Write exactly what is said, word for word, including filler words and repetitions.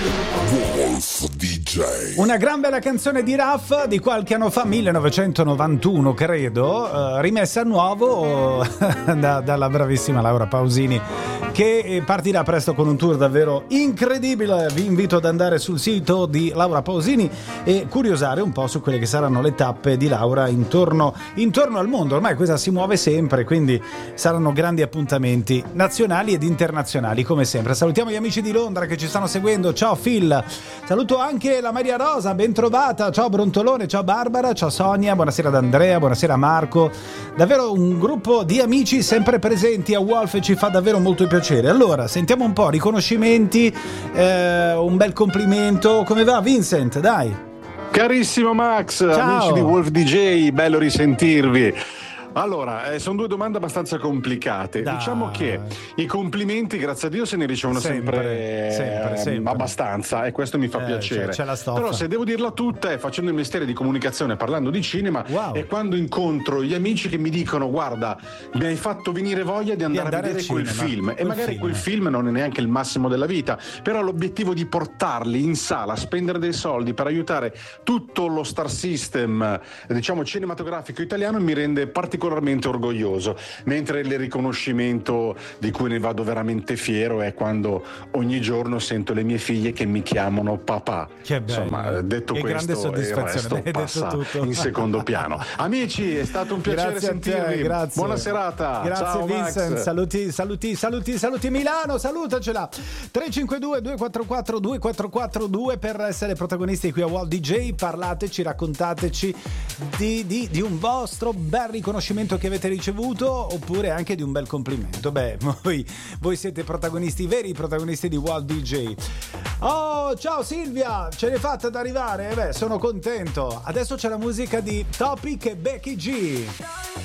Wolf D J. Una gran bella canzone di Raff di qualche anno fa, millenovecentonovantuno credo, eh, rimessa a nuovo da, dalla bravissima Laura Pausini, che partirà presto con un tour davvero incredibile. Vi invito ad andare sul sito di Laura Pausini e curiosare un po' su quelle che saranno le tappe di Laura intorno, intorno al mondo. Ormai questa si muove sempre, quindi saranno grandi appuntamenti nazionali ed internazionali come sempre. Salutiamo gli amici di Londra che ci stanno seguendo. Ciao Phil, saluto anche la Maria Rosa, ben trovata. Ciao Brontolone, ciao Barbara, ciao Sonia, buonasera ad Andrea, buonasera Marco. Davvero un gruppo di amici sempre presenti a Wolf e ci fa davvero molto piacere. Allora, sentiamo un po' riconoscimenti, eh, un bel complimento. Come va Vincent? Dai. Carissimo Max, Ciao. Amici di Wolf D J, bello risentirvi. Allora, eh, sono due domande abbastanza complicate. Dai. Diciamo che i complimenti, grazie a Dio, se ne ricevono sempre, Sempre, sempre, eh, sempre. abbastanza, e questo mi fa Eh, piacere. c'è- c'è la stoffa. Però se devo dirla tutta, è facendo il mestiere di comunicazione, parlando di cinema, Wow. è quando incontro gli amici che mi dicono: guarda, mi hai fatto venire voglia di andare, andare a vedere al quel cinema, film. E quel magari film. quel film non è neanche il massimo della vita, però l'obiettivo di portarli in sala, spendere dei soldi per aiutare tutto lo star system, diciamo, cinematografico italiano, mi rende particolarmente orgoglioso. Mentre il riconoscimento di cui ne vado veramente fiero è quando ogni giorno sento le mie figlie che mi chiamano papà. Che bello. Insomma, detto Che questo, grande soddisfazione, il resto hai detto passa tutto. in secondo piano. Amici, è stato un piacere Grazie a te, sentirvi. grazie. Buona serata. Grazie Ciao, Vincent, Max. saluti, saluti, saluti, saluti Milano, salutacela. tre cinque due due quattro quattro due quattro quattro due per essere protagonisti qui a World D J. Parlateci, raccontateci di, di, di un vostro bel riconoscimento che avete ricevuto, oppure anche di un bel complimento. Beh, voi, voi siete protagonisti, veri protagonisti di World D J. Oh, ciao Silvia, ce l'hai fatta ad arrivare? Eh beh, sono contento. Adesso c'è la musica di Topic e Becky G.